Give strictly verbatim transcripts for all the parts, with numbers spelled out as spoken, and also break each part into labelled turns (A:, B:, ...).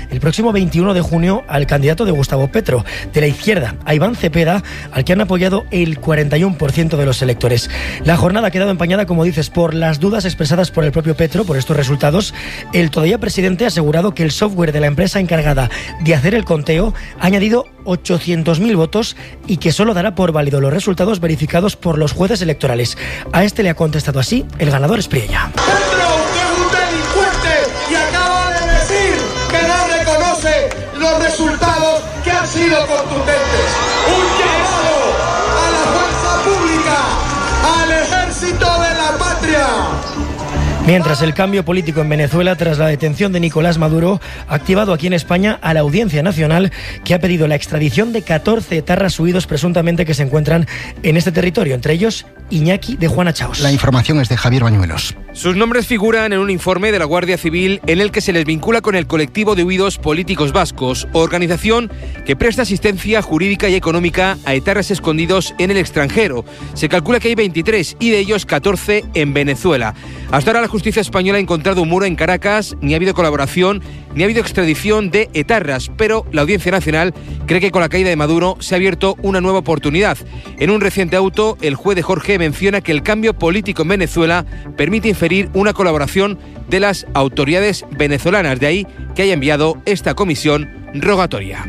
A: el próximo veintiuno de junio al candidato de Gustavo Petro, de la izquierda, a Iván Cepeda, al que han apoyado el cuarenta y uno por ciento de los electores. La jornada ha quedado empañada, como dices, por las dudas expresadas por el propio Petro por estos resultados. El todavía presidente ha asegurado que el software de la empresa encargada de hacer el conteo ha añadido ochocientos mil votos y que solo dará por válido los resultados verificados por los jueces electorales. A este le ha contestado así el ganador Espriella.
B: Petro, que es un delincuente y acaba de decir que no reconoce los resultados que han sido contundentes. Un llamado a la fuerza pública, al ejército de la patria.
A: Mientras, el cambio político en Venezuela tras la detención de Nicolás Maduro ha activado aquí en España a la Audiencia Nacional, que ha pedido la extradición de catorce etarras huidos presuntamente que se encuentran en este territorio, entre ellos Iñaki de Juana Chaos.
C: La información es de Javier Bañuelos.
D: Sus nombres figuran en un informe de la Guardia Civil en el que se les vincula con el colectivo de huidos políticos vascos, organización que presta asistencia jurídica y económica a etarras escondidos en el extranjero. Se calcula que hay veintitrés y de ellos catorce en Venezuela. Hasta ahora la justicia española ha encontrado un muro en Caracas, ni ha habido colaboración, ni ha habido extradición de etarras, pero la Audiencia Nacional cree que con la caída de Maduro se ha abierto una nueva oportunidad. En un reciente auto, el juez de Jorge menciona que el cambio político en Venezuela permite inferir una colaboración de las autoridades venezolanas, de ahí que haya enviado esta comisión rogatoria.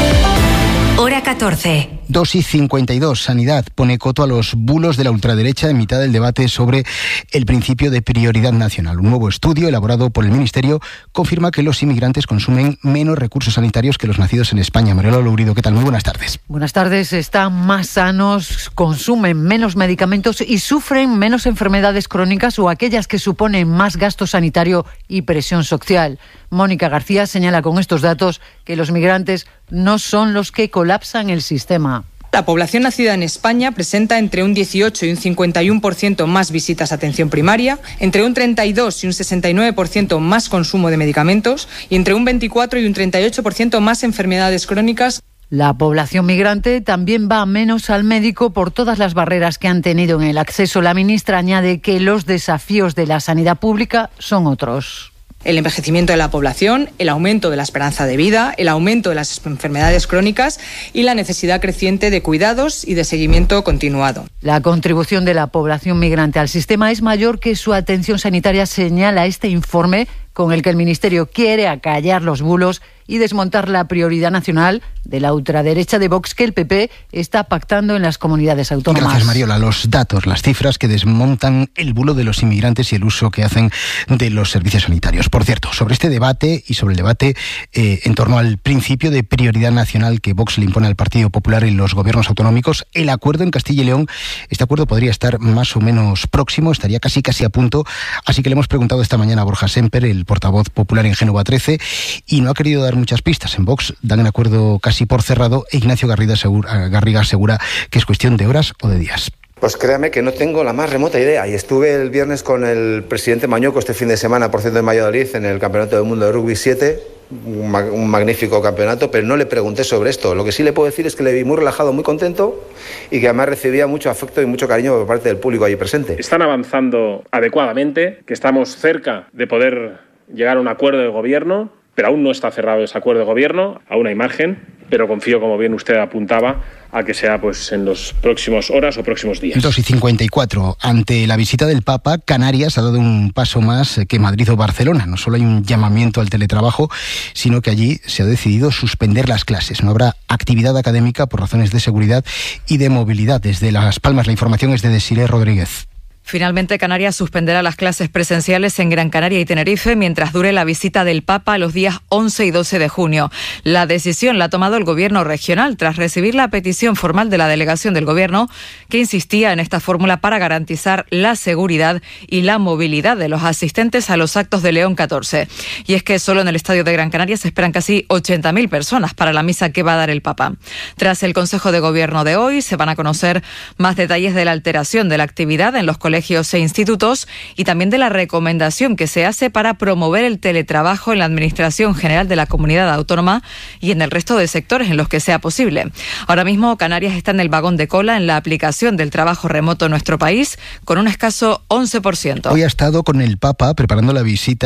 E: Hora catorce.
C: dos y cincuenta y dos. Sanidad pone coto a los bulos de la ultraderecha en mitad del debate sobre el principio de prioridad nacional. Un nuevo estudio elaborado por el Ministerio confirma que los inmigrantes consumen menos recursos sanitarios que los nacidos en España. Mariela Lourido, ¿qué tal? Muy buenas tardes.
F: Buenas tardes. Están más sanos, consumen menos medicamentos y sufren menos enfermedades crónicas o aquellas que suponen más gasto sanitario y presión social. Mónica García señala con estos datos que los migrantes no son los que colapsan el sistema.
G: La población nacida en España presenta entre un dieciocho y un cincuenta y uno por ciento más visitas a atención primaria, entre un treinta y dos y un sesenta y nueve por ciento más consumo de medicamentos y entre un veinticuatro y un treinta y ocho por ciento más enfermedades crónicas.
F: La población migrante también va menos al médico por todas las barreras que han tenido en el acceso. La ministra añade que los desafíos de la sanidad pública son otros.
G: El envejecimiento de la población, el aumento de la esperanza de vida, el aumento de las enfermedades crónicas y la necesidad creciente de cuidados y de seguimiento continuado.
F: La contribución de la población migrante al sistema es mayor que su atención sanitaria, señala este informe, con el que el Ministerio quiere acallar los bulos y desmontar la prioridad nacional de la ultraderecha de Vox que el P P está pactando en las comunidades autónomas.
C: Gracias, Mariola. Los datos, las cifras que desmontan el bulo de los inmigrantes y el uso que hacen de los servicios sanitarios. Por cierto, sobre este debate y sobre el debate eh, en torno al principio de prioridad nacional que Vox le impone al Partido Popular en los gobiernos autonómicos, el acuerdo en Castilla y León, este acuerdo podría estar más o menos próximo, estaría casi casi a punto, así que le hemos preguntado esta mañana a Borja Semper, el portavoz popular en Génova trece, y no ha querido dar muchas pistas. En Vox dan el acuerdo casi por cerrado e Ignacio Garriga asegura, Garriga asegura que es cuestión de horas o de días.
H: Pues créame que no tengo la más remota idea. Y estuve el viernes con el presidente Mañoco este fin de semana, por cierto, en Valladolid, en el Campeonato del Mundo de Rugby siete, un, ma- un magnífico campeonato, pero no le pregunté sobre esto. Lo que sí le puedo decir es que le vi muy relajado, muy contento y que además recibía mucho afecto y mucho cariño por parte del público allí presente.
I: Están avanzando adecuadamente, que estamos cerca de poder llegar a un acuerdo de gobierno, pero aún no está cerrado ese acuerdo de gobierno, aún hay margen, pero confío, como bien usted apuntaba, a que sea pues en los próximos horas o próximos días.
C: dos y cincuenta y cuatro. Ante la visita del Papa, Canarias ha dado un paso más que Madrid o Barcelona. No solo hay un llamamiento al teletrabajo, sino que allí se ha decidido suspender las clases. No habrá actividad académica por razones de seguridad y de movilidad. Desde Las Palmas la información es de Desiree Rodríguez.
J: Finalmente, Canarias suspenderá las clases presenciales en Gran Canaria y Tenerife mientras dure la visita del Papa los días once y doce de junio. La decisión la ha tomado el Gobierno regional tras recibir la petición formal de la delegación del Gobierno que insistía en esta fórmula para garantizar la seguridad y la movilidad de los asistentes a los actos de León catorce. Y es que solo en el Estadio de Gran Canaria se esperan casi ochenta mil personas para la misa que va a dar el Papa. Tras el Consejo de Gobierno de hoy, se van a conocer más detalles de la alteración de la actividad en los colegios colegios e institutos y también de la recomendación que se hace para promover el teletrabajo en la Administración General de la Comunidad Autónoma y en el resto de sectores en los que sea posible. Ahora mismo Canarias está en el vagón de cola en la aplicación del trabajo remoto en nuestro país con un escaso once por ciento.
C: Hoy ha estado con el Papa preparando la visita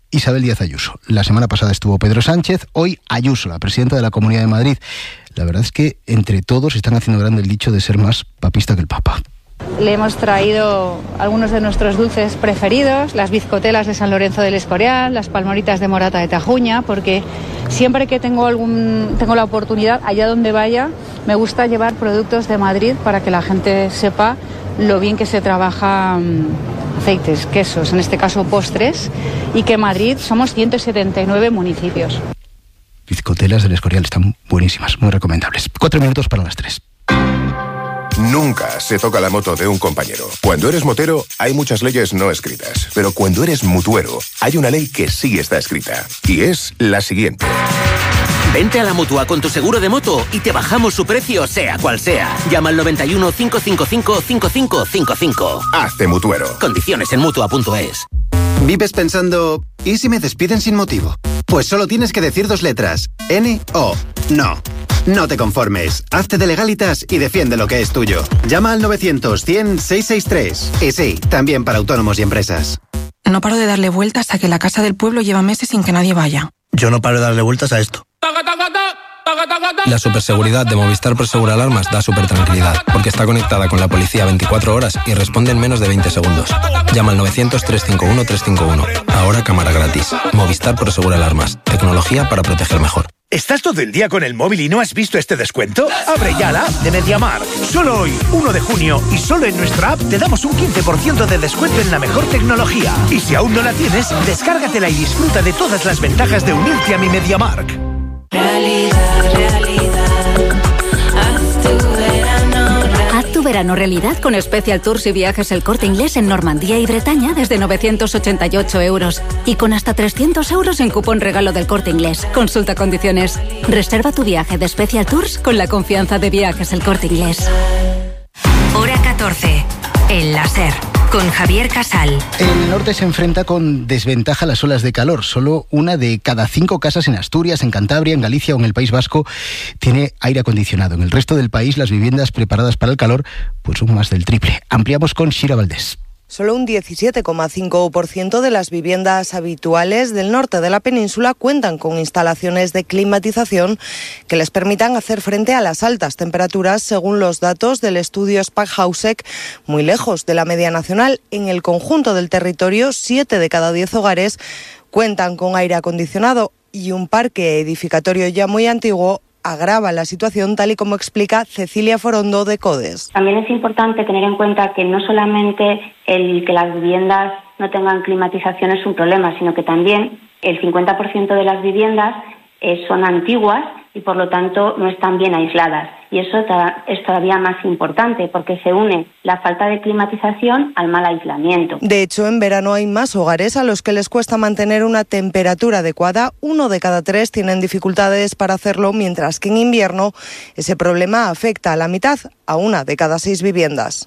C: Isabel Díaz Ayuso. La semana pasada estuvo Pedro Sánchez, hoy Ayuso, la presidenta de la Comunidad de Madrid. La verdad es que entre todos están haciendo grande el dicho de ser más papista que el Papa.
K: Le hemos traído algunos de nuestros dulces preferidos, las bizcotelas de San Lorenzo del Escorial, las palmoritas de Morata de Tajuña, porque siempre que tengo algún tengo la oportunidad, allá donde vaya, me gusta llevar productos de Madrid para que la gente sepa lo bien que se trabaja um, aceites, quesos, en este caso postres, y que en Madrid somos ciento setenta y nueve municipios.
C: Bizcotelas del Escorial están buenísimas, muy recomendables. Cuatro minutos para las tres.
L: Nunca se toca la moto de un compañero. Cuando eres motero, hay muchas leyes no escritas. Pero cuando eres mutuero, hay una ley que sí está escrita. Y es la siguiente.
M: Vente a la Mutua con tu seguro de moto y te bajamos su precio, sea cual sea. Llama al noventa y uno, cinco cinco cinco, cinco cinco cinco cinco.
L: Hazte mutuero.
M: Condiciones en mutua punto es.
N: ¿Vives pensando, ¿y si me despiden sin motivo? Pues solo tienes que decir dos letras. N O. No. No te conformes. Hazte de Legalitas y defiende lo que es tuyo. Llama al novecientos, cien, seiscientos sesenta y tres. Y sí, también para autónomos y empresas.
O: No paro de darle vueltas a que la casa del pueblo lleva meses sin que nadie vaya.
P: Yo no paro de darle vueltas a esto. La superseguridad de Movistar Prosegura Alarmas da super tranquilidad, porque está conectada con la policía veinticuatro horas y responde en menos de veinte segundos. Llama al novecientos, trescientos cincuenta y uno, trescientos cincuenta y uno. Ahora cámara gratis. Movistar Prosegura Alarmas. Tecnología para proteger mejor.
Q: ¿Estás todo el día con el móvil y no has visto este descuento? Abre ya la app de MediaMarkt. Solo hoy, uno de junio, y solo en nuestra app te damos un quince por ciento de descuento en la mejor tecnología. Y si aún no la tienes, descárgatela y disfruta de todas las ventajas de unirte a mi MediaMarkt.
R: Realidad, realidad, haz tu verano, realidad. Haz tu verano realidad con Special Tours y Viajes El Corte Inglés en Normandía y Bretaña desde novecientos ochenta y ocho euros y con hasta trescientos euros en cupón regalo del Corte Inglés. Consulta condiciones. Reserva tu viaje de Special Tours con la confianza de Viajes El Corte Inglés.
E: Hora catorce. El láser. Con Javier Casal.
C: El norte se enfrenta con desventaja a las olas de calor. Solo una de cada cinco casas en Asturias, en Cantabria, en Galicia o en el País Vasco tiene aire acondicionado. En el resto del país, las viviendas preparadas para el calor pues son más del triple. Ampliamos con Shira Valdés.
S: Solo un diecisiete coma cinco por ciento de las viviendas habituales del norte de la península cuentan con instalaciones de climatización que les permitan hacer frente a las altas temperaturas, según los datos del estudio Spackhausek, muy lejos de la media nacional. En el conjunto del territorio, siete de cada diez hogares cuentan con aire acondicionado y un parque edificatorio ya muy antiguo agrava la situación, tal y como explica Cecilia Forondo de CODES.
T: También es importante tener en cuenta que no solamente el que las viviendas no tengan climatización es un problema, sino que también el cincuenta por ciento de las viviendas eh, son antiguas y por lo tanto no están bien aisladas. Y eso es todavía más importante porque se une la falta de climatización al mal aislamiento.
S: De hecho, en verano hay más hogares a los que les cuesta mantener una temperatura adecuada. Uno de cada tres tienen dificultades para hacerlo, mientras que en invierno ese problema afecta a la mitad, a una de cada seis viviendas.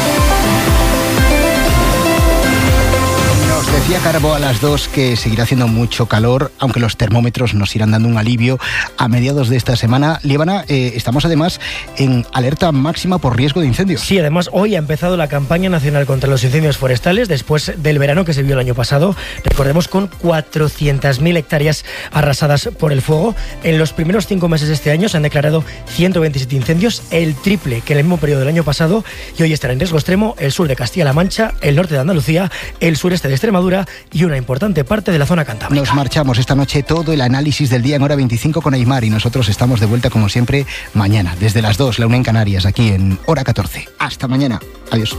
C: Nos decía Carbo a las dos que seguirá haciendo mucho calor, aunque los termómetros nos irán dando un alivio a mediados de esta semana. Líbana, eh, estamos además en alerta máxima por riesgo de incendios.
A: Sí, además hoy ha empezado la campaña nacional contra los incendios forestales después del verano que se vio el año pasado. Recordemos, con cuatrocientas mil hectáreas arrasadas por el fuego. En los primeros cinco meses de este año se han declarado ciento veintisiete incendios, el triple que en el mismo periodo del año pasado, y hoy están en riesgo extremo el sur de Castilla-La Mancha, el norte de Andalucía, el sureste de Extremadura y una importante parte de la zona cantábrica.
C: Nos marchamos esta noche, todo el análisis del día en hora veinticinco con Aymar, y nosotros estamos de vuelta como siempre mañana, desde las dos, la una en Canarias, aquí en hora catorce. Hasta mañana. Adiós.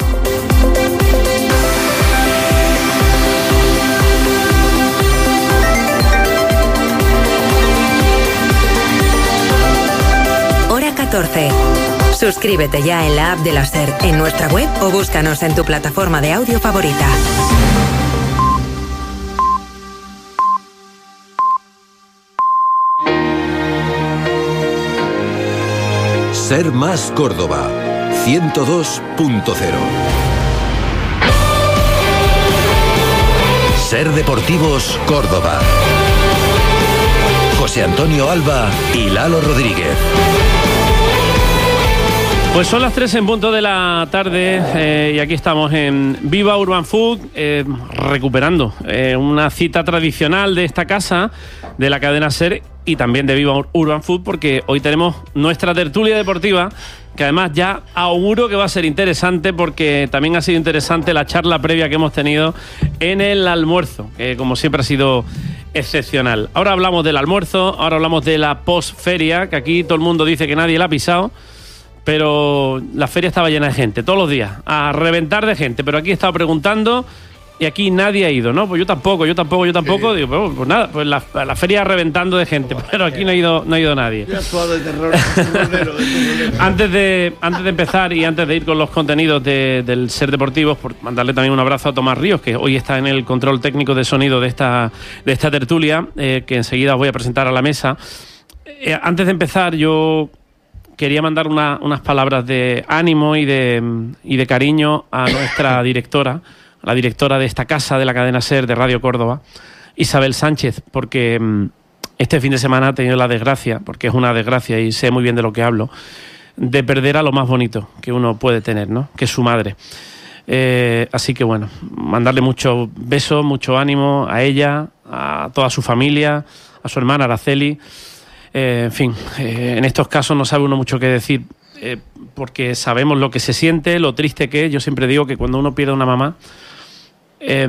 E: Hora catorce. Suscríbete ya en la app de la SER, en nuestra web o búscanos en tu plataforma de audio favorita.
U: Ser Más Córdoba, ciento dos punto cero. Ser Deportivos Córdoba. José Antonio Alba y Lalo Rodríguez.
B: Pues son las tres en punto de la tarde eh, y aquí estamos en Viva Urban Food, eh, recuperando eh, una cita tradicional de esta casa, de la cadena SER y también de Viva Urban Food, porque hoy tenemos nuestra tertulia deportiva, que además ya auguro que va a ser interesante, porque también ha sido interesante la charla previa que hemos tenido en el almuerzo, que como siempre ha sido excepcional. Ahora hablamos del almuerzo, ahora hablamos de la postferia, que aquí todo el mundo dice que nadie la ha pisado, pero la feria estaba llena de gente, todos los días, a reventar de gente, pero aquí he estado preguntando y aquí nadie ha ido, ¿no? Pues yo tampoco, yo tampoco, yo tampoco, sí. Digo, pues, pues nada, pues la, la feria reventando de gente, pero aquí no ha ido, no ha ido nadie.
V: Yo he actuado de terror.
B: Antes de, antes de empezar y antes de ir con los contenidos de, del SER Deportivos, por mandarle también un abrazo a Tomás Ríos, que hoy está en el control técnico de sonido de esta, de esta tertulia, eh, que enseguida os voy a presentar a la mesa. Eh, antes de empezar, yo quería mandar una, unas palabras de ánimo y de, y de cariño a nuestra directora, la directora de esta casa, de la cadena SER, de Radio Córdoba, Isabel Sánchez, porque este fin de semana ha tenido la desgracia, porque es una desgracia y sé muy bien de lo que hablo, de perder a lo más bonito que uno puede tener, ¿no? Que es su madre. Eh, así que bueno, mandarle muchos besos, mucho ánimo a ella, a toda su familia, a su hermana Araceli. Eh, en fin, eh, en estos casos no sabe uno mucho qué decir, eh, porque sabemos lo que se siente, lo triste que es. Yo siempre digo que cuando uno pierde a una mamá, eh,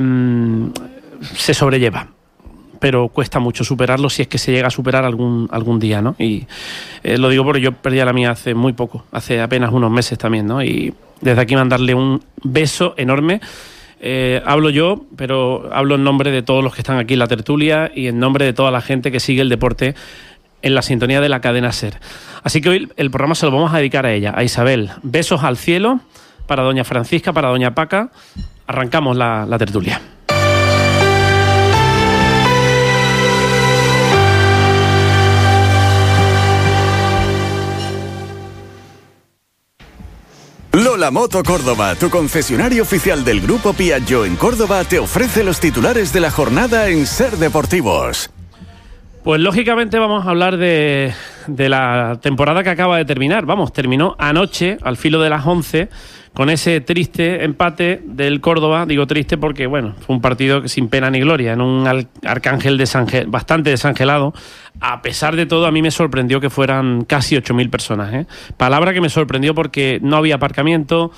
B: se sobrelleva, pero cuesta mucho superarlo, si es que se llega a superar algún, algún día, ¿no? Y eh, lo digo porque yo perdí a la mía hace muy poco, hace apenas unos meses también, ¿no? Y desde aquí mandarle un beso enorme. Eh, hablo yo, pero hablo en nombre de todos los que están aquí en la tertulia y en nombre de toda la gente que sigue el deporte en la sintonía de la cadena SER. Así que hoy el programa se lo vamos a dedicar a ella, a Isabel. Besos al cielo para doña Francisca, para doña Paca. Arrancamos la, la tertulia.
W: Lola Moto Córdoba, tu concesionario oficial del Grupo Piaggio en Córdoba, te ofrece los titulares de la jornada en SER Deportivos.
B: Pues lógicamente vamos a hablar de, de la temporada que acaba de terminar. Vamos, terminó anoche, al filo de las once, con ese triste empate del Córdoba. Digo triste porque, bueno, fue un partido sin pena ni gloria, en un Arcángel desangel, bastante desangelado. A pesar de todo, a mí me sorprendió que fueran casi ocho mil personas, ¿eh? Palabra que me sorprendió porque no había aparcamiento,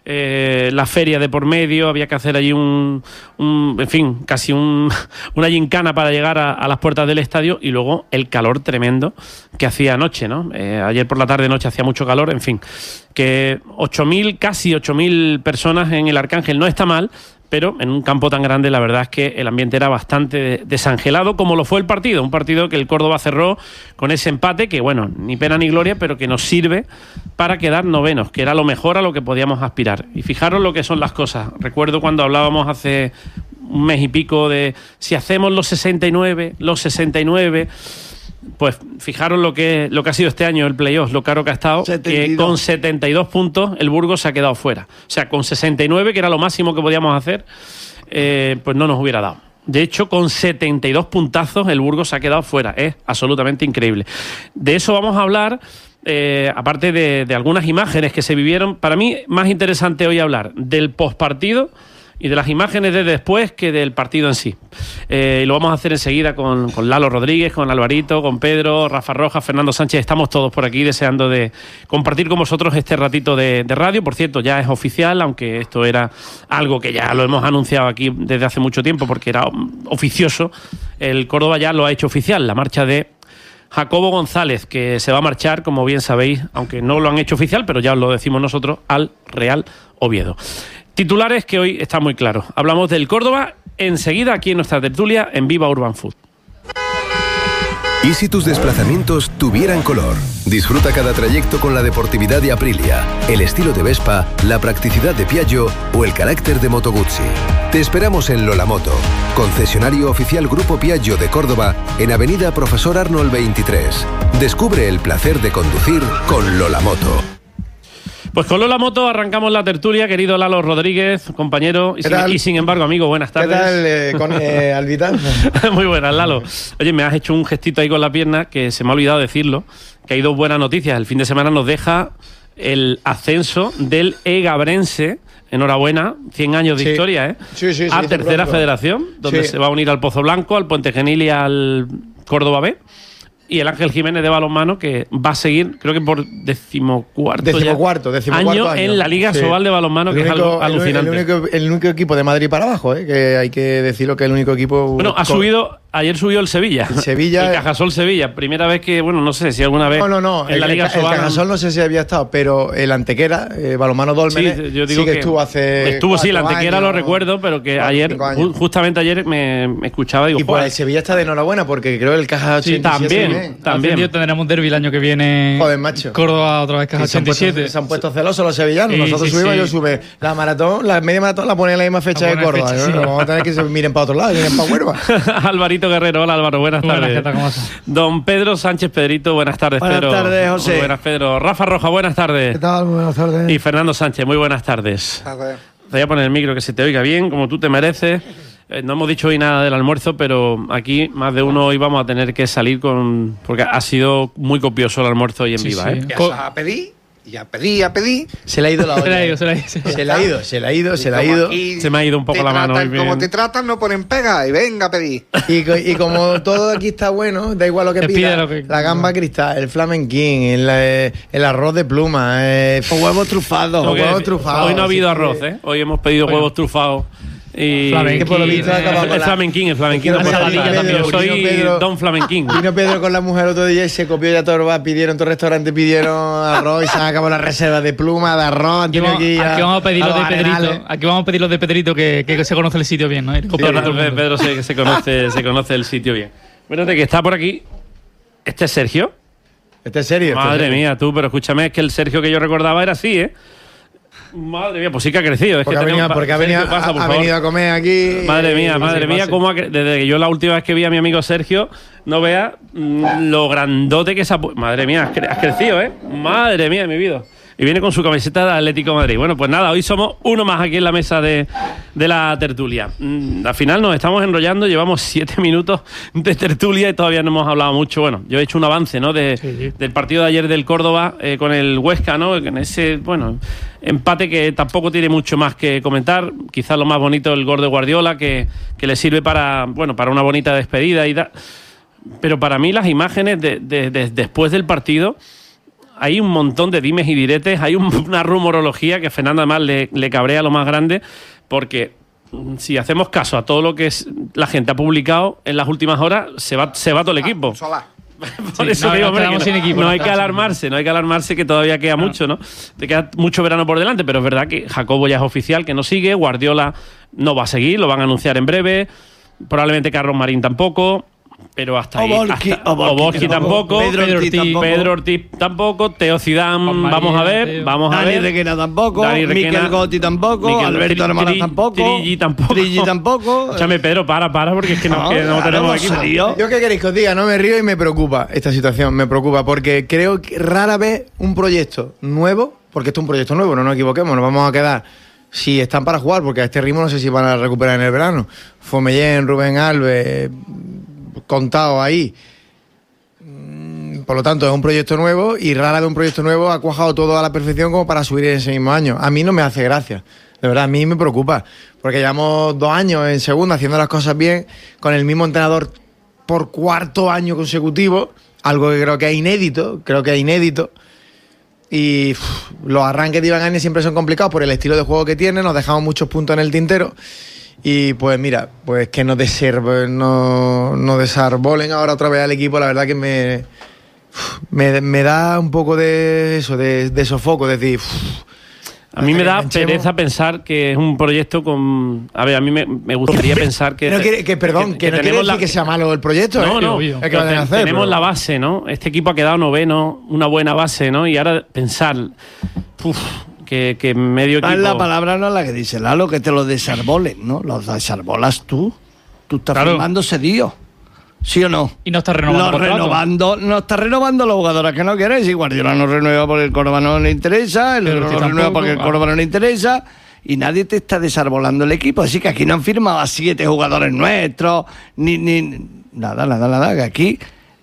B: eh, la feria de por medio, había que hacer allí un, un en fin, casi un, una gincana para llegar a, a las puertas del estadio, y luego el calor tremendo que hacía anoche, ¿no? Eh, ayer por la tarde noche hacía mucho calor, en fin, que ocho mil, casi ocho mil personas en el Arcángel no está mal, pero en un campo tan grande la verdad es que el ambiente era bastante desangelado, como lo fue el partido, un partido que el Córdoba cerró con ese empate que, bueno, ni pena ni gloria, pero que nos sirve para quedar novenos, que era lo mejor a lo que podíamos aspirar. Y fijaros lo que son las cosas. Recuerdo cuando hablábamos hace un mes y pico de si hacemos los sesenta y nueve, los sesenta y nueve... Pues fijaros lo que, lo que ha sido este año el playoff, lo caro que ha estado, que con setenta y dos puntos el Burgos se ha quedado fuera. O sea, con sesenta y nueve, que era lo máximo que podíamos hacer, eh, pues no nos hubiera dado. De hecho, con setenta y dos puntazos el Burgos se ha quedado fuera. Es absolutamente increíble. De eso vamos a hablar, eh, aparte de, de algunas imágenes que se vivieron. Para mí, más interesante hoy hablar del postpartido y de las imágenes de después que del partido en sí. Eh, y lo vamos a hacer enseguida con, con Lalo Rodríguez, con Alvarito, con Pedro, Rafa Rojas, Fernando Sánchez. Estamos todos por aquí deseando de compartir con vosotros este ratito de, de radio. Por cierto, ya es oficial, aunque esto era algo que ya lo hemos anunciado aquí desde hace mucho tiempo porque era oficioso. El Córdoba ya lo ha hecho oficial, la marcha de Jacobo González, que se va a marchar, como bien sabéis, aunque no lo han hecho oficial, pero ya os lo decimos nosotros, al Real Oviedo. Titulares que hoy están muy claros. Hablamos del Córdoba enseguida aquí en nuestra tertulia en Viva Urban Food.
U: ¿Y si tus desplazamientos tuvieran color? Disfruta cada trayecto con la deportividad de Aprilia, el estilo de Vespa, la practicidad de Piaggio o el carácter de Moto Guzzi. Te esperamos en Lola Moto, concesionario oficial Grupo Piaggio de Córdoba, en Avenida Profesor Arnold veintitrés. Descubre el placer de conducir con Lola Moto.
B: Pues con Lola Moto arrancamos la tertulia, querido Lalo Rodríguez, compañero, y, sin, y sin embargo, amigo, buenas tardes.
V: ¿Qué tal, eh, con eh, Albita?
B: Muy buenas, Lalo. Oye, me has hecho un gestito ahí con la pierna que se me ha olvidado decirlo, que hay dos buenas noticias. El fin de semana nos deja el ascenso del Egabrense. Enhorabuena, cien años de
V: Sí.
B: historia, ¿eh?
V: Sí, sí, sí,
B: a
V: te
B: tercera
V: pronto.
B: federación, donde
V: Sí.
B: se va a unir al Pozo Blanco, al Puente Genil y al Córdoba B. Y el Ángel Jiménez de balonmano, que va a seguir, creo que por decimocuarto,
V: Decimocuarto,
B: ya,
V: decimocuarto
B: año,
V: año.
B: en la Liga
V: Sí.
B: Sobal de balonmano,
V: El
B: que
V: único-
B: es algo
V: el-
B: alucinante.
V: El único, el único equipo de Madrid para abajo, ¿eh? Que hay que decirlo que es el único equipo.
B: Bueno, ha
V: con-
B: subido, ayer subió el Sevilla.
V: El Sevilla-
B: El Cajasol Sevilla. Primera vez que, bueno, no sé si alguna vez.
V: No, no, no.
B: En
V: el,
B: la Liga
V: el, el
B: Sobal.
V: Cajasol no sé si había estado, pero el Antequera, eh, balonmano Dólmenes,
B: Sí, yo digo
V: sí que,
B: que
V: estuvo hace.
B: Estuvo, sí, la
V: cuatro
B: Antequera lo
V: años,
B: recuerdo, pero que
V: cuatro,
B: ayer,
V: cinco años.
B: ju- justamente ayer me, me escuchaba y digo,
V: Y pues
B: "Joder".
V: el Sevilla está de enhorabuena porque creo que el Caja
B: Sí,
V: ochenta y siete
B: también,
V: bien.
B: también.
D: Ascendido, tendremos un derbi el año que viene.
V: Joder, macho.
D: Córdoba otra vez, Caja
V: Y se han
D: ochenta y siete.
V: puesto- Se han puesto celosos los sevillanos.
D: Sí,
V: Nosotros
D: sí,
V: subimos,
D: sí.
V: yo sube. La maratón, la media maratón la pone en la misma fecha
D: La
V: de
D: pone en
V: Córdoba.
D: fecha,
V: ¿no?
D: sí.
V: Vamos a tener que se miren para otro lado, miren para Huelva.
B: Alvarito Guerrero, hola Álvaro, buenas
D: Buenas,
B: tardes.
D: ¿qué tal? ¿Cómo estás?
B: Don Pedro Sánchez Pedrito, buenas tardes,
F: Buenas
B: Pedro.
F: tardes, José.
B: Buenas, Pedro. Rafa Roja, buenas tardes.
F: ¿Qué tal? Buenas tardes.
B: Y Fernando Sánchez, muy buenas tardes. Te voy a poner el micro que se te oiga bien, como tú te mereces. Eh, no hemos dicho hoy nada del almuerzo, pero aquí más de uno hoy vamos a tener que salir con... Porque ha sido muy copioso el almuerzo hoy en
D: Sí,
B: Viva,
D: sí.
B: ¿eh?
F: Ya a pedir, ya pedí, ya pedí.
V: Se le ha ido la olla.
D: Se le ha ido, se le ha ido.
V: Se le ha ido, se le ha ido, se le ha
F: Como
V: ido.
F: aquí
B: Se me ha ido un poco
F: te
B: la mano.
F: tratan
B: hoy bien.
F: como te tratan, no ponen pega y venga a pedir.
V: Y, co- y como todo aquí está bueno, da igual lo que
D: Te
V: pida.
D: pide lo que-
V: La gamba cristal, el flamenquín, el, eh, el arroz de pluma, eh,
F: Con huevos trufados.
V: Los
B: Tengo que
V: huevos
B: decir,
V: trufados,
B: Hoy no ha habido
V: sí,
B: arroz,
V: sí.
B: ¿eh? Hoy hemos pedido
D: Hoy
B: huevos
D: no.
B: trufados. Y
D: Flamenquín,
V: que por lo visto ha acabado
B: el,
V: con
B: el
V: la-
B: flamenquín, el flamenquín.
V: Es que
B: no
V: no
B: puede
V: me
B: faltar.
V: salía
B: Yo
V: Pedro,
B: soy
V: vino Pedro.
B: Don Flamenquín.
V: Vino Pedro con la mujer otro día y se copió ya todo, va, pidieron todo el restaurante, pidieron arroz y se han acabado las reservas de pluma, de arroz, han
D: Aquí
V: tenido
D: vamos,
V: que ir a-
D: aquí vamos a pedir
V: a
D: lo de
V: los
D: Pedrito.
V: Arenales.
D: Aquí vamos a pedir lo de Pedrito, que, que se conoce el sitio bien, ¿no? El
B: Pedro,
D: copiar a todo el mundo.
B: Pedro se, se conoce, se conoce el sitio bien. Bueno, de que está por aquí. ¿Este es Sergio?
V: Este es serio. este es
B: Madre
V: serio.
B: mía, tú, pero escúchame, es que el Sergio que yo recordaba era así, ¿eh? Madre mía, pues sí que ha crecido. Es
V: Porque,
B: que
V: ha venido,
B: tenemos-
V: porque ha,
B: Sergio,
V: venido,
B: pasa, por
V: ha
B: favor.
V: venido a comer aquí.
B: Madre
V: eh,
B: mía,
V: que
B: madre
V: se
B: mía,
V: pase.
B: cómo ha cre- desde que yo la última vez que vi a mi amigo Sergio, no vea mm, lo grandote que se ha pu- Madre mía, has, cre- has crecido, ¿eh? Madre mía, mi vida. Y viene con su camiseta de Atlético de Madrid. Bueno, pues nada, hoy somos uno más aquí en la mesa de, de la tertulia. Mm, al final nos estamos enrollando, llevamos siete minutos de tertulia y todavía no hemos hablado mucho. Bueno, yo he hecho un avance, ¿no? De,
D: Sí.
B: del partido de ayer del Córdoba eh, con el Huesca, ¿no? En ese, bueno, empate que tampoco tiene mucho más que comentar. Quizás lo más bonito el gol de Guardiola, que, que le sirve para, bueno, para una bonita despedida y da. Pero para mí las imágenes de, de- de- después del partido, hay un montón de dimes y diretes, hay un- una rumorología que a Fernando además le, le cabrea lo más grande, porque mm, si hacemos caso a todo lo que es, la gente ha publicado en las últimas horas, se va, se va todo el equipo.
F: Sola.
B: Por
D: Sí,
B: eso
D: no,
B: digo,
D: nos
B: hombre,
D: quedamos
B: que no,
D: sin equipo,
B: no
D: nos
B: hay que
D: quedamos sin
B: alarmarse, no hay que alarmarse que todavía queda mucho, ¿no? Te queda mucho verano por delante, pero es verdad que Jacobo ya es oficial, que no sigue, Guardiola no va a seguir, lo van a anunciar en breve, probablemente Carlos Marín tampoco, pero hasta ahí.
F: Obolski-
B: hasta-
F: Obolski
B: Obolski
F: tampoco,
B: tampoco,
F: Pedro
B: Pedro
F: Ortiz
B: Ortiz
F: tampoco.
B: Pedro Ortiz tampoco, Teo Zidane,
D: Juan María,
B: vamos a ver,
D: Teo.
B: vamos a
F: Dani
B: ver.
F: Requena tampoco,
B: Dani Requena,
F: Miquel Gotti tampoco,
B: Miquel
F: Alberto
B: Tri-
F: Hermanas
B: Tri-
F: tampoco,
B: Trilli tampoco.
F: Trilli tampoco.
B: Escúchame, Pedro, para, para, porque es que no,
F: No,
B: que no
F: claro,
B: tenemos
F: en
B: equipo.
F: serio.
V: Yo qué queréis que os diga, no me río y me preocupa esta situación, me preocupa, porque creo que rara vez un proyecto nuevo, porque esto es un proyecto nuevo, no nos equivoquemos, nos vamos a quedar, si están para jugar, porque a este ritmo no sé si van a recuperar en el verano, Fomellén, Rubén Alves, contado ahí. Mm, Por lo tanto, es un proyecto nuevo y rara vez un proyecto nuevo ha cuajado todo a la perfección como para subir en ese mismo año. A mí no me hace gracia. De verdad, a mí me preocupa. Porque llevamos dos años en segunda haciendo las cosas bien con el mismo entrenador por cuarto año consecutivo. Algo que creo que es inédito. Creo que es inédito. Y uf, los arranques de Iván Áñez siempre son complicados por el estilo de juego que tiene. Nos dejamos muchos puntos en el tintero. Y pues mira, pues que no, deserv- no, no desarbolen ahora otra vez al equipo. La verdad que me, uf, me, me da un poco de eso, de, de sofoco. Es decir, uf,
B: A mí me da
V: enganchemos.
B: pereza pensar que es un proyecto con... A ver, a mí me, me gustaría pensar que...
V: no quiere- que perdón, que, no quiere
B: tenemos
V: decir
B: la-
V: que sea malo el proyecto.
B: No,
V: ¿eh?
B: no,
V: Es que
B: pero
V: vayan a
B: te-
V: hacer,
B: tenemos
V: pero-
B: la base, ¿no? Este equipo ha quedado noveno, una buena base, ¿no? Y ahora pensar, uf, que, que medio
F: Ah,
B: equipo...
F: la palabra no es la que dice Lalo, que te lo desarbolen, ¿no? Los desarbolas tú. Tú estás
D: Claro.
F: firmando ese lío. ¿Sí o no?
D: Y no está renovando
F: Lo
D: contrato.
F: renovando, no está renovando los jugadores que no quieren. Si Guardiola no renueva porque el Córdoba no le interesa, el
D: Pero
F: otro
D: que
F: no renueva
D: tampoco,
F: porque el
D: ah.
F: Córdoba no le interesa. Y nadie te está desarbolando el equipo. Así que aquí no han firmado a siete jugadores nuestros, ni, ni nada, nada, nada. Que aquí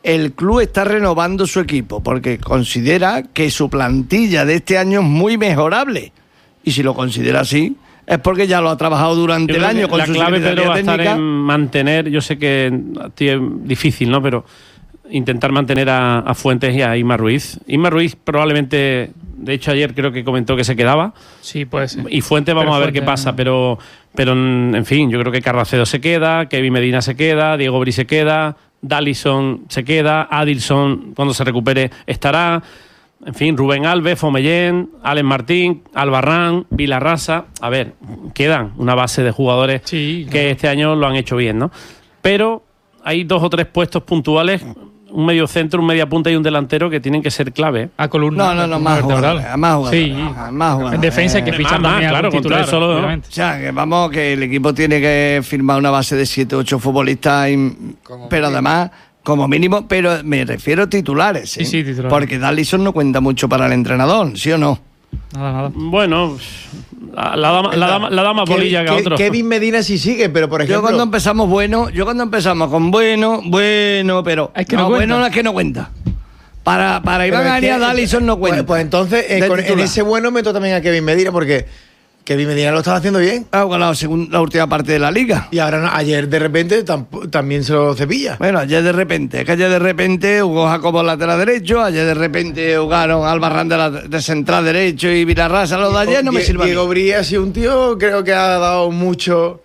F: el club está renovando su equipo porque considera que su plantilla de este año es muy mejorable. Y si lo considera así, es porque ya lo ha trabajado durante el año con
B: la
F: su
B: clave, Pedro, va a estar
F: técnica.
B: en mantener, yo sé que es difícil, ¿no? Pero intentar mantener a, a Fuentes y a Isma Ruiz. Isma Ruiz probablemente, de hecho ayer creo que comentó que se quedaba.
D: Sí, puede ser.
B: Y Fuentes vamos
D: Pero
B: a ver
D: Fuentes,
B: qué pasa,
D: no.
B: pero, pero en fin, yo creo que Carracedo se queda, Kevin Medina se queda, Diego Bri se queda, Dallison se queda, Adilson cuando se recupere estará. En fin, Rubén Alves, Fomellén, Alex Martín, Albarrán, Vilarrasa. A ver, quedan una base de jugadores
D: sí,
B: que
D: claro.
B: este año lo han hecho bien, ¿no? Pero hay dos o tres puestos puntuales, un medio centro, un media punta y un delantero que tienen que ser clave.
D: A columna.
F: No, no, no, más jugadores, más jugadores.
D: Sí.
F: Más jugadores.
D: En defensa hay que
F: Eh,
D: fichar
B: más,
D: también a
B: claro,
D: algún
B: contra
D: titular,
B: eso lo-
D: obviamente.
F: O sea, que vamos, que el equipo tiene que firmar una base de siete, ocho futbolistas, y- pero además, como mínimo, pero me refiero a titulares, ¿eh?
D: Sí, sí, titulares.
F: Porque Dallison no cuenta mucho para el entrenador, ¿sí o no?
D: Nada, nada.
B: Bueno, la, la dama, la dama, la dama bolilla que a otro.
V: Kevin Medina sí sigue, pero por
F: Yo
V: ejemplo...
F: cuando empezamos bueno, yo cuando empezamos con bueno, bueno, pero
D: Es que no cuenta.
F: bueno no es que no cuenta. Para, para Iván
V: Pero es que-
F: Arias, Dallison no cuenta.
V: Pues, pues entonces, eh,
F: De
V: con- en
F: titular.
V: ese bueno meto también a Kevin Medina, porque Kevin Medina lo estaba haciendo bien.
F: Ha jugado la, segunda, la última parte de la liga.
V: Y ahora no- ayer de repente tamp- también se lo cepilla.
F: Bueno, ayer de repente, es que ayer de repente jugó Jacobo lateral derecho, ayer de repente jugaron Albarrán de, la, de central derecho y Vilarrasa. Lo de ayer no me
V: Die-
F: sirve a mí.
V: Diego Bri ha sido un tío, creo que ha dado mucho,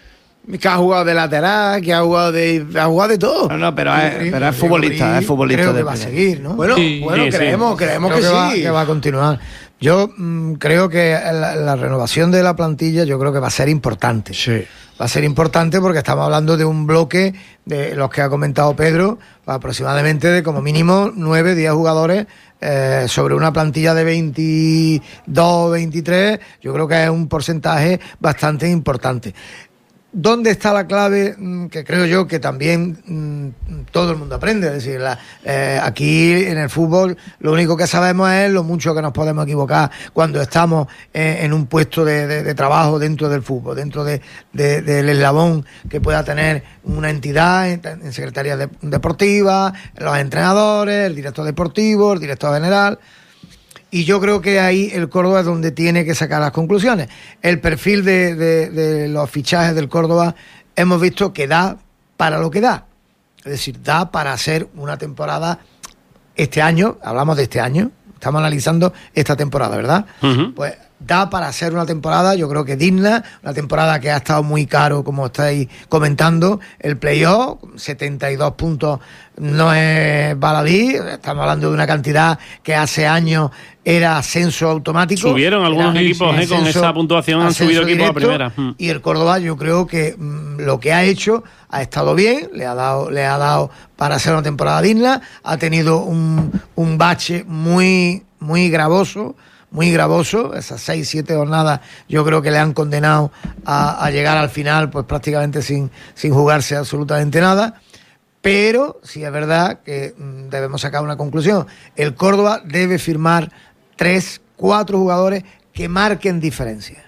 V: que ha jugado de lateral, que ha jugado de, ha jugado de todo.
F: No, no, pero es,
V: Diego
F: pero es
V: Bri,
F: futbolista, es futbolista.
V: Creo
F: de
V: que va a
F: primera.
V: seguir, ¿no? Bueno,
D: Sí,
V: bueno
B: sí, sí.
V: creemos, creemos
G: Creo
V: que,
G: que, va,
V: sí.
G: que va a continuar. Yo mm, creo que la, la renovación de la plantilla yo creo que va a ser importante.
V: Sí.
G: Va a ser importante porque estamos hablando de un bloque de los que ha comentado Pedro, aproximadamente de como mínimo nueve, diez jugadores eh, sobre una plantilla de veintidós, veintitrés. Yo creo que es un porcentaje bastante importante. ¿Dónde está la clave? Mm, Que creo yo que también mm, todo el mundo aprende. Es decir, la- eh, aquí en el fútbol lo único que sabemos es lo mucho que nos podemos equivocar cuando estamos eh, en un puesto de, de- de trabajo dentro del fútbol, dentro de, de- del eslabón que pueda tener una entidad en, en secretaría de- deportiva, los entrenadores, el director deportivo, el director general. Y yo creo que ahí el Córdoba es donde tiene que sacar las conclusiones. El perfil de, de- de los fichajes del Córdoba hemos visto que da para lo que da. Es decir, da para hacer una temporada este año, hablamos de este año, estamos analizando esta temporada, ¿verdad?
B: Ujú.
G: Pues da para hacer una temporada, yo creo que digna, una temporada que ha estado muy caro, como estáis comentando, el playoff, setenta y dos puntos no es baladí, estamos hablando de una cantidad que hace años era ascenso automático.
B: Subieron algunos
G: Era-
B: equipos, eh, con
G: ascenso-
B: esa puntuación han
G: ascenso
B: subido equipos a
G: directo,
B: primera. Mm.
G: Y el Córdoba yo creo que mm, lo que ha hecho ha estado bien, le ha dado, le ha dado para hacer una temporada digna, ha tenido un, un bache muy, muy gravoso, muy gravoso, esas seis, siete jornadas yo creo que le han condenado a, a llegar al final pues prácticamente sin, sin jugarse absolutamente nada. Pero sí es verdad que mm, debemos sacar una conclusión. El Córdoba debe firmar tres, cuatro jugadores que marquen diferencia.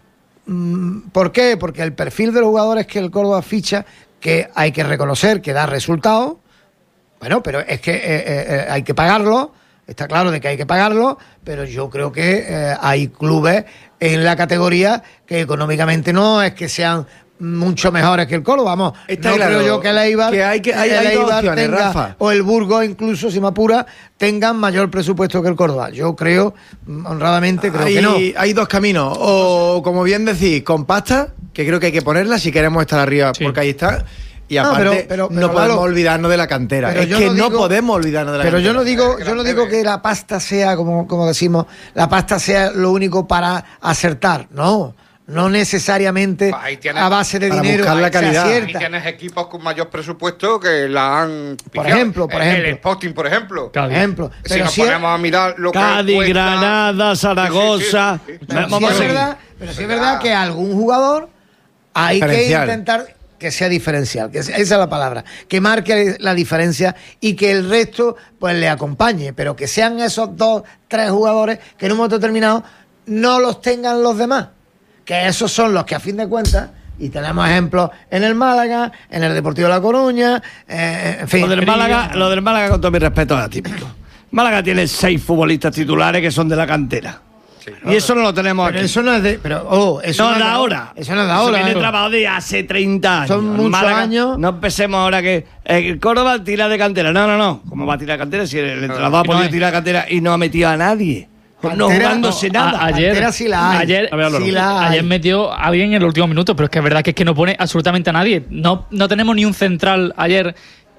G: Mm, ¿Por qué? Porque el perfil de los jugadores que el Córdoba ficha, que hay que reconocer que da resultados, bueno, pero es que eh, eh, eh, hay que pagarlo, está claro de que hay que pagarlo, pero yo creo que eh, hay clubes en la categoría que económicamente no es que sean mucho mejores que el Córdoba, vamos,
V: Está
G: no
V: claro
G: creo yo que el Eibar,
V: que hay que- hay-
G: el
V: hay dos
G: Eibar
V: opciones,
G: tenga,
V: Rafa.
G: o el Burgos incluso, si me apura, tengan mayor presupuesto que el Córdoba. Yo creo, mm, honradamente, creo
V: hay,
G: que no.
V: hay dos caminos. O, como bien decís, con pasta, que creo que hay que ponerla si queremos estar arriba, porque ahí está. Y
G: No,
V: aparte,
G: pero- pero- pero,
V: no podemos
G: Lalo,
V: olvidarnos de la cantera.
G: pero
V: Es
G: yo
V: que
G: no
V: no
G: digo-
V: podemos olvidarnos de la
G: Pero
V: cantera.
G: yo no digo, yo no digo que la pasta sea, como, como decimos, la pasta sea lo único para acertar. No, no necesariamente
H: Ahí tienes-
G: a base de
V: para
G: dinero
V: buscar la
G: se
V: calidad.
H: Y
G: acierta.
H: tienes equipos con mayor presupuesto que la han
G: Por
H: pifiado.
G: ejemplo, por
H: El-
G: ejemplo.
H: El Sporting, por ejemplo.
G: Por ejemplo.
H: Si
G: Pero
H: nos
G: si
H: ponemos a mirar lo que
F: Cádiz,
H: cuesta-
F: Granada, Zaragoza.
H: Sí, sí, sí.
G: Pero
F: Vamos
G: sí
F: a
G: es
F: seguir.
G: verdad, pero sí es verdad que algún jugador hay que
V: Diferencial.
G: intentar que sea diferencial, que sea- esa es la palabra, que marque la diferencia y que el resto pues le acompañe, pero que sean esos dos, tres jugadores que en un momento determinado no los tengan los demás, que esos son los que a fin de cuentas Y tenemos ejemplos en el Málaga, en el Deportivo de La Coruña, eh, en fin.
F: Lo del Málaga, lo del Málaga, con todo mi respeto, es atípico. Málaga tiene seis futbolistas titulares que son de la cantera. Sí, y eso no lo tenemos
G: pero
F: aquí.
G: Eso no es de. Pero, oh, eso
F: no,
G: no
F: es de
G: de
F: ahora.
G: Eso no es de ahora.
F: Eso viene
G: ¿eh?
F: trabajado de hace treinta años.
G: Son muchos
F: Málaga,
G: años.
F: No empecemos ahora que el Córdoba tira de cantera. No, no, no. ¿Cómo va a tirar de cantera si el entrenador ha podido
G: no,
F: tirar de cantera y no ha metido a nadie?
G: Cantera,
F: no jugándose
D: no,
F: nada.
D: A, ayer,
G: Cantera sí la hay.
D: Ayer,
G: ver, sí la hay.
D: ayer metió a alguien en el último minuto, pero es que es verdad que es que no pone absolutamente a nadie. No, no tenemos ni un central ayer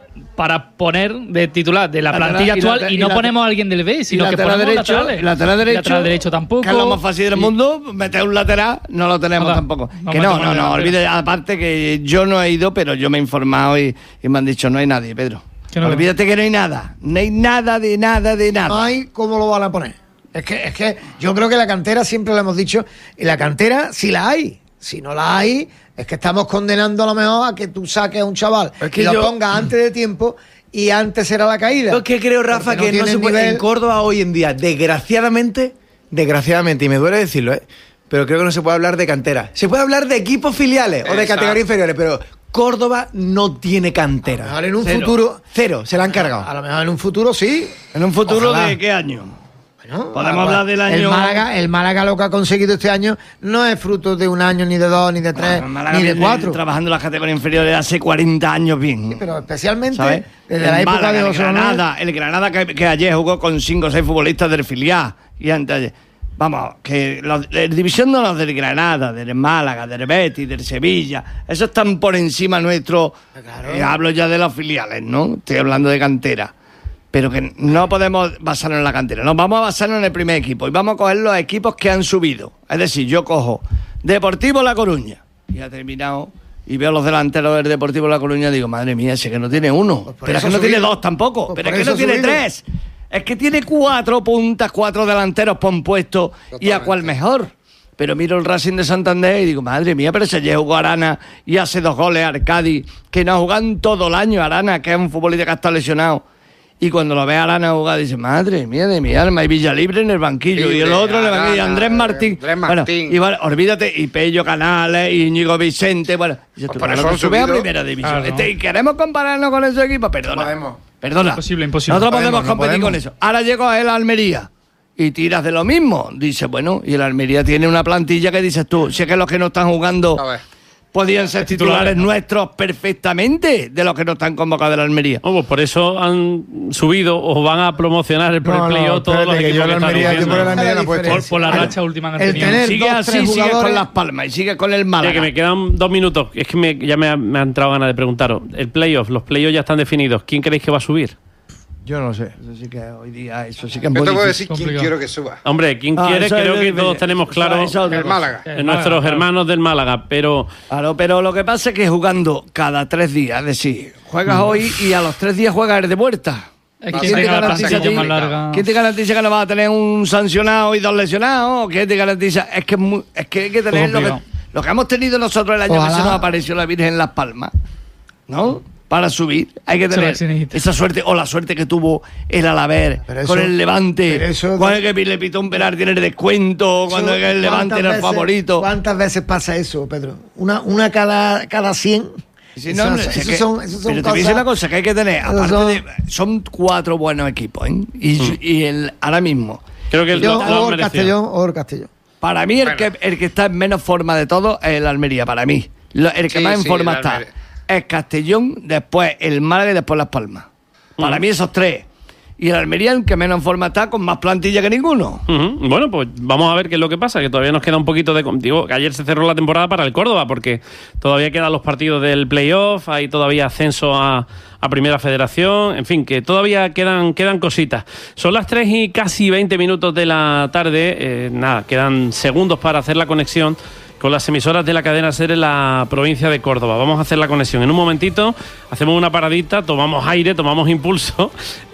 D: para poner de titular de la
F: lateral,
D: plantilla
F: y
D: actual
F: lateral,
D: y no
F: y
D: ponemos a alguien del B, sino que
F: lateral
D: ponemos
F: derecho,
D: laterales.
F: Y lateral derecho,
D: lateral derecho tampoco.
F: Que es lo más fácil del
D: y,
F: mundo, meter un lateral, no lo tenemos
D: Nada,
F: tampoco.
D: no
F: Que no, no, no,
D: delantero.
F: olvide, aparte que yo no he ido, pero yo me he informado y, y me han dicho, no hay nadie, Pedro.
D: Que no,
F: Olvídate que no hay nada, no hay nada de nada de nada.
G: No hay cómo lo van a poner. Es que, es que yo creo que la cantera, siempre lo hemos dicho, y la cantera sí la hay. Si no la hay, es que estamos condenando a lo mejor a que tú saques a un chaval
V: Es que
G: y lo
V: yo-
G: pongas antes de tiempo y antes será la caída.
V: Yo es que creo, Rafa,
G: Porque
V: que no
G: tiene
V: se puede.
G: nivel.
V: En Córdoba hoy en día, desgraciadamente, desgraciadamente, y me duele decirlo, ¿eh? Pero creo que no se puede hablar de cantera. Se puede hablar de equipos filiales o de
H: Exacto.
V: categorías inferiores, pero Córdoba no tiene
G: A lo
V: cantera.
G: mejor en un
V: Cero.
G: futuro.
V: Cero, se la han cargado.
G: A lo mejor en un futuro sí.
F: ¿En un futuro
G: Ojalá.
F: de qué año?
G: Bueno,
F: Podemos hablar del año-
G: El Málaga, el Málaga lo que ha conseguido este año no es fruto de un año, ni de dos, ni de tres,
F: Bueno, Málaga
G: ni de
F: viene
G: cuatro.
F: trabajando en las categorías inferiores hace cuarenta años bien.
G: Pero especialmente
F: ¿Sabes?
G: desde
F: El
G: la época
F: Málaga,
G: de
F: el
G: José Manuel.
F: Granada, el Granada que, que ayer jugó con cinco o seis futbolistas del filial y antes ayer. Vamos, que los, la división de los del Granada, del Málaga, del Betis, del Sevilla, esos están por encima nuestro.
G: Claro.
F: Eh, hablo ya de los filiales, ¿no? Estoy hablando de cantera. Pero que no podemos basarnos en la cantera. Nos vamos a basarnos en el primer equipo y vamos a coger los equipos que han subido. Es decir, yo cojo Deportivo La Coruña y ha terminado y veo los delanteros del Deportivo La Coruña y digo, madre mía, ese que no tiene uno.
G: Pues por
F: pero es
G: eso
F: que no
G: ha
F: tiene
G: subido.
F: dos tampoco.
G: Pues
F: pero
G: por
F: es que
G: eso
F: no
G: ha
F: tiene
G: subido.
F: tres. Es que tiene cuatro puntas, cuatro delanteros compuestos y a cuál mejor. Pero miro el Racing de Santander y digo, madre mía, pero si ayer jugó Arana y hace dos goles al Cádiz, que no juegan todo el año Arana, que es un futbolista que está lesionado. Y cuando lo ve a Arana jugar, dice, madre mía de mi alma, y Villalibre en el banquillo,
H: Libre,
F: y el otro en el banquillo, y
H: Arana,
F: Andrés Martín.
H: Andrés
F: Bueno,
H: Martín.
F: y vale, olvídate, y Pello Canales, y Íñigo Vicente, bueno, y
H: Pues
F: tú,
H: por
F: bueno,
H: eso
F: que
H: han
F: sube a
H: subido.
F: primera división.
D: Claro.
F: Este, y queremos compararnos con ese equipo, perdona.
V: podemos.
F: Perdona.
D: Imposible, imposible.
F: Nosotros
V: No
F: podemos,
V: podemos, no
F: competir
V: podemos.
F: con eso. Ahora llegó a él a Almería y tiras de lo mismo. Dice, bueno, y el Almería tiene una plantilla que dices tú, si es que los que no están jugando
H: A ver.
F: podían ser titulares
D: Titulares, ¿no?
F: nuestros perfectamente de los que no están convocados de la Almería.
B: Oh, pues por eso han subido o van a promocionar el
V: No, no,
B: playoff todos los
V: espérate, que
B: equipos
V: yo
B: que
V: la
B: están
V: Almería, yo por el
B: subiendo.
V: Almería no he puesto.
D: Por, por la
G: Claro.
D: racha última que
G: El
D: han tenido.
G: tener-
F: Sigue
G: dos,
F: así,
G: tres
F: sigue con
G: jugadores.
F: Las Palmas y sigue con el Málaga.
B: Oye, que me quedan dos minutos. Es que me- ya me ha, me ha entrado ganas de preguntaros. El playoff, los playoffs ya están definidos. ¿Quién creéis que va a subir?
V: Yo no sé.
F: Eso sí que hoy día, eso sí que es
H: Yo
F: muy
H: te voy a
F: difícil.
H: decir quién
D: Complicado.
H: quiero que suba.
B: Hombre, ¿quién
F: Ah,
B: quiere?
F: eso es
B: Creo que
F: difícil.
B: todos tenemos
F: Eso-
B: claro
F: eso es otra
H: El
F: cosa.
H: Málaga.
B: en nuestros hermanos del Málaga, pero
F: Claro, pero lo que pasa es que jugando cada tres días, es decir, juegas hoy y a los tres días juegas de vuelta.
D: Es
H: No
D: que
H: sé,
D: tenga la
F: garantiza
D: plantilla
F: ti?
D: más larga.
F: ¿Quién te garantiza que no vas a tener un sancionado y dos lesionados? ¿Quién te garantiza? Es que, es muy- es que hay que tener lo que,
D: complicado.
F: lo que hemos tenido nosotros el año
G: Ojalá.
F: que se nos apareció la Virgen en Las Palmas, ¿no? Para subir hay que
D: Se
F: tener
D: la exigiste.
F: esa suerte o la suerte que tuvo el Alaver
G: Pero eso-
F: con el Levante.
G: pero eso-
F: Cuando es que le pitó un penalti en el descuento, cuando es que el Levante
G: ¿Cuántas
F: era el
G: veces-
F: favorito.
G: ¿Cuántas veces pasa eso, Pedro? Una, una cada, cada cien.
F: Sí,
G: Eso-
F: no, no,
G: eso
F: es que-
G: son- eso son
F: pero te voy a decir
G: cosas-
F: una cosa que hay que tener,
G: Eso
F: aparte
G: son-
F: de, son cuatro buenos equipos, ¿eh? Y, y el, ahora mismo,
B: creo que el
G: Yo,
B: lo- lo han
G: o el
B: merecido.
G: Castellón, o el Castellón.
F: para mí el,
H: Bueno.
F: que, el que está en menos forma de todos es el Almería, para mí. Lo- el que
H: Sí,
F: más en
H: sí,
F: forma
H: el
F: está
H: Almería.
F: es Castellón, después el Málaga y después Las Palmas. Para
B: Mm.
F: mí esos tres. Y el Almería, el que menos en forma está, con más plantilla que ninguno.
B: Ujú. Bueno, pues vamos a ver qué es lo que pasa, que todavía nos queda un poquito de... Digo, que ayer se cerró la temporada para el Córdoba, porque todavía quedan los partidos del playoff, hay todavía ascenso a, a Primera Federación, en fin, que todavía quedan, quedan cositas. Son las tres y casi veinte minutos de la tarde, eh, nada, quedan segundos para hacer la conexión con las emisoras de la cadena SER en la provincia de Córdoba. Vamos a hacer la conexión. En un momentito hacemos una paradita, tomamos aire, tomamos impulso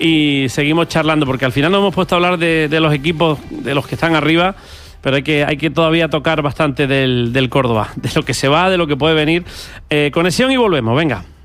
B: y seguimos charlando, porque al final nos hemos puesto a hablar de, de los equipos, de los que están arriba, pero hay que, hay que todavía tocar bastante del, del Córdoba, de lo que se va, de lo que puede venir. Eh, conexión y volvemos, venga.